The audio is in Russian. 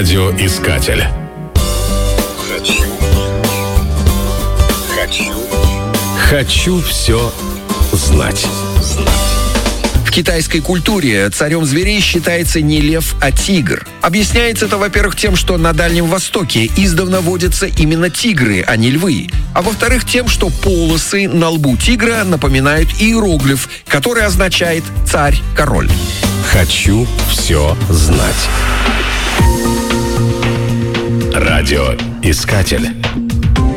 Радиоискатель. Хочу все знать. В китайской культуре царем зверей считается не лев, а тигр. Объясняется это, во-первых, тем, что на Дальнем Востоке издавна водятся именно тигры, а не львы. А во-вторых, тем, что полосы на лбу тигра напоминают иероглиф, который означает «царь-король». Хочу все знать. Радиоискатель.